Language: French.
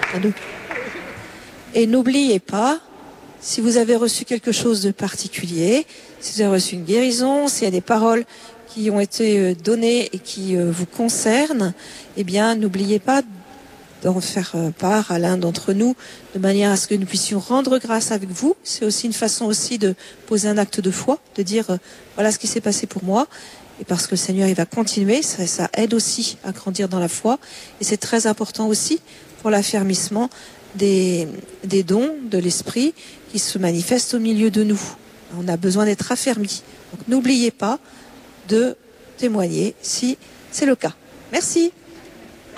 à nous. Et n'oubliez pas, si vous avez reçu quelque chose de particulier, si vous avez reçu une guérison, s'il y a des paroles qui ont été données et qui vous concernent, eh bien, n'oubliez pas d'en faire part à l'un d'entre nous, de manière à ce que nous puissions rendre grâce avec vous. C'est aussi une façon aussi de poser un acte de foi, de dire voilà ce qui s'est passé pour moi. Et parce que le Seigneur, il va continuer, ça aide aussi à grandir dans la foi. Et c'est très important aussi pour l'affermissement des dons de l'Esprit qui se manifestent au milieu de nous. On a besoin d'être affermis. Donc n'oubliez pas de témoigner si c'est le cas. Merci.